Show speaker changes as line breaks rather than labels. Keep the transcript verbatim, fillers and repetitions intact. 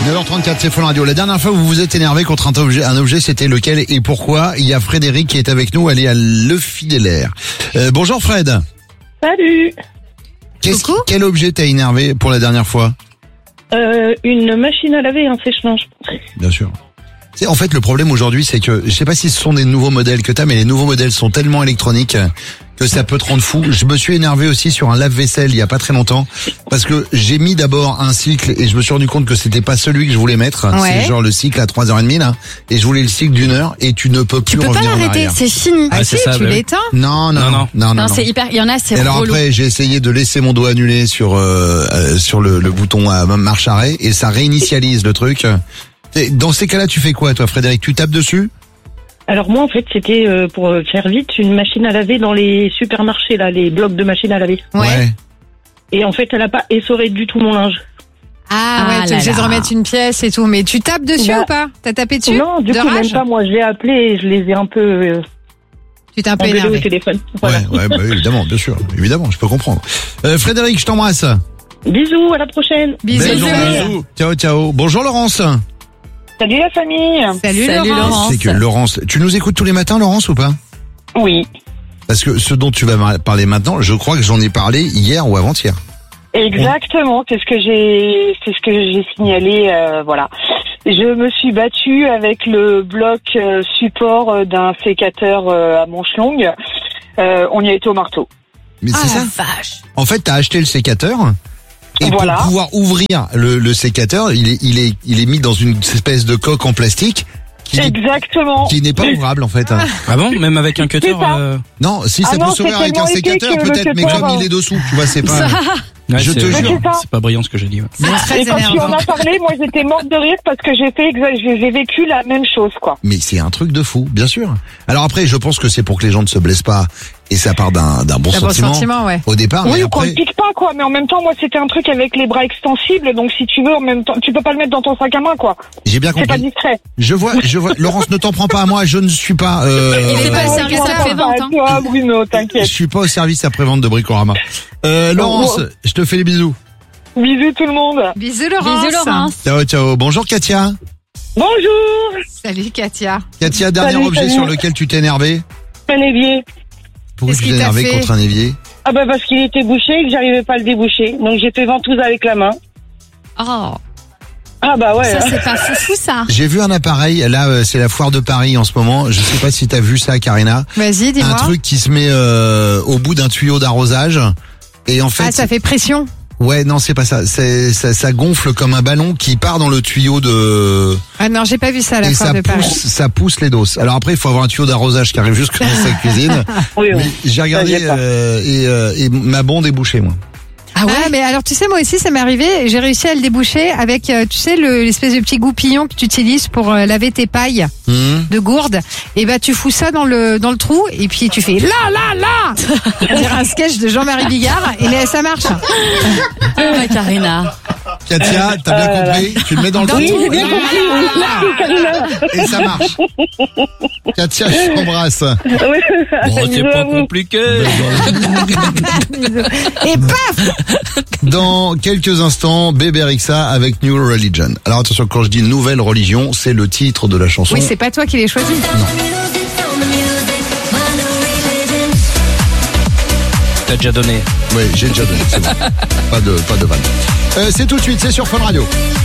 neuf heures trente-quatre, c'est Fun Radio. La dernière fois où vous vous êtes énervé contre un objet, un objet, c'était lequel et pourquoi? Il y a Frédéric qui est avec nous, elle est à Le Fidellaire. Euh, bonjour Fred.
Salut.
Qu'est-ce, quel objet t'a énervé pour la dernière fois?
Euh, une machine à laver, un sèche-linge.
Bien sûr. C'est, en fait, le problème aujourd'hui, c'est que, je sais pas si ce sont des nouveaux modèles que t'as, mais les nouveaux modèles sont tellement électroniques que ça peut te rendre fou. Je me suis énervé aussi sur un lave-vaisselle il y a pas très longtemps, parce que j'ai mis d'abord un cycle et je me suis rendu compte que c'était pas celui que je voulais mettre.
Ouais.
C'est genre le cycle à trois heures trente là, et je voulais le cycle d'une heure et tu ne peux plus
Tu peux pas
revenir en
l'arrêter,
arrière.
c'est fini.
Ah,
Ah
c'est
si,
ça,
tu
bah oui.
l'éteins.
Non, non, non, non, non,
Non,
non.
c'est hyper, il y en a, c'est
Et alors
relou.
après, j'ai essayé de laisser mon doigt annulé sur euh, euh, sur le, le bouton à marche arrêt et ça réinitialise le truc. Et dans ces cas-là, tu fais quoi, toi, Frédéric? Tu tapes dessus?
Alors moi, en fait, c'était euh, pour euh, faire vite une machine à laver dans les supermarchés, là, les blocs de machines à laver.
Ouais.
Et en fait, elle a pas essoré du tout mon linge.
Ah, ouais,
Ah
t'es
là
obligé de
là.
remettre une pièce et tout. Mais tu tapes dessus
Bah,
ou pas? T'as tapé dessus?
Non, du
de
coup,
rage
même pas. Moi, je l'ai appelé et je les ai un peu euh,
Tu t'es un peu
engueulés au
énervé.
téléphone. Voilà.
Ouais, ouais, bah, évidemment, bien sûr, évidemment, je peux comprendre. Euh, Frédéric, je t'embrasse.
Bisous, à la prochaine.
Bisous.
Belle
bisous.
journée. Ciao, ciao. Bonjour Laurence.
Salut la famille.
Salut,
Salut,
Laurence.
Laurence.
C'est que Laurence, tu nous écoutes tous les matins, Laurence, ou pas?
Oui,
Parce que ce dont tu vas ma- parler maintenant, je crois que j'en ai parlé hier ou avant-hier.
exactement. C'est ce que j'ai, c'est ce que j'ai signalé. euh, voilà. Je me suis battue avec le bloc euh, support euh, d'un sécateur euh, à manche longue. Euh, on y a été au marteau.
Mais
Ah
c'est
la
ça.
vache.
En fait, t'as acheté le sécateur. Et
Voilà.
pour pouvoir ouvrir le, le sécateur, il est, il est, il est mis dans une espèce de coque en plastique qui,
Exactement.
qui n'est pas ouvrable en fait.
Ah bon? Même avec un cutter?
C'est ça.
euh,
Non, si
Ah
ça
non,
peut s'ouvrir
c'est
avec un
tellement épais
sécateur
que le
peut-être, mais
cutter,
comme
euh,
il est dessous, tu vois, c'est pas.
ouais,
Je
c'est-
te jure.
C'est ça.
C'est pas brillant ce que j'ai dit. Ouais.
C'est très
Et quand tu en
énervant.
as parlé, moi j'étais morte de rire parce que j'ai fait, exa- j'ai j'ai vécu la même chose, quoi.
Mais c'est un truc de fou, bien sûr. Alors après, je pense que c'est pour que les gens ne se blessent pas et ça part d'un, d'un bon
T'as bon
sentiment.
sentiment, ouais.
Au départ,
Oui,
mais
ou qu'on
après.
ne pique pas, quoi. Mais en même temps, moi c'était un truc avec les bras extensibles, donc si tu veux, en même temps, tu peux pas le mettre dans ton sac à main, quoi.
J'ai bien
C'est pas
compris.
discret.
Je vois, je vois. Laurence, ne t'en prends pas à moi, je ne suis pas. Euh,
Il est pas
euh,
le service
Toi,
après-vente, hein.
Toi, Bruno,
je
t'inquiète.
suis pas au service après-vente de Bricorama. Euh, Laurence, je te fais les bisous.
Bisous tout le monde.
Bisous Laurence.
Bisous Laurence.
Ciao, ciao. Bonjour Katia.
Bonjour.
Salut Katia.
Katia, dernier
Salut,
objet
salut.
sur lequel tu t'es énervé.
Un évier.
Pourquoi
Qu'est-ce
tu
qu'il
t'es
t'a
énervé
fait
contre un évier?
Ah bah parce qu'il était bouché et que j'arrivais pas à le déboucher. Donc j'ai fait ventouse avec la main.
Oh,
Ah bah ouais.
ça
hein.
c'est pas foufou ça.
J'ai vu un appareil, là euh, c'est la foire de Paris en ce moment, je sais pas si t'as vu ça Karina,
Vas-y, dis-moi.
un truc qui se met euh, au bout d'un tuyau d'arrosage et en fait,
Ah, ça fait pression.
ouais non c'est pas ça, c'est, ça, ça gonfle comme un ballon qui part dans le tuyau de...
Ah non, j'ai pas vu ça à la
et
foire
ça
de Paris.
pousse, ça pousse les doses. Alors après il faut avoir un tuyau d'arrosage qui arrive jusque dans sa cuisine,
Oui, oui.
mais j'ai regardé
Ça, j'ai pas.
euh, et, euh, et ma bonde est bouchée moi.
Ah ouais, mais alors tu sais, moi aussi ça m'est arrivé, j'ai réussi à le déboucher avec, euh, tu sais, le, l'espèce de petit goupillon que tu utilises pour euh, laver tes pailles
Hum.
de gourde. Et bah tu fous ça dans le dans le trou et puis tu fais là là là. On dirait un sketch de Jean-Marie Bigard et là, ça marche.
Ah, Karina.
Katia, t'as bien
Euh,
compris? Tu le mets dans le
Dans
trou
Oui, j'ai bien
et-
compris. Oui, merci, Karina.
et ça marche. Katia, je t'embrasse.
Oui.
Bon, c'est
Bisous à
pas
vous.
compliqué.
Et paf.
Dans quelques instants, Bébé Rexha avec New Religion. Alors attention, quand je dis nouvelle religion, c'est le titre de la chanson.
Oui, c'est pas toi qui l'ai choisi.
T'as déjà donné.
Oui, j'ai déjà donné, c'est bon. Pas de, pas de vanne. Euh, c'est tout de suite, c'est sur Fun Radio.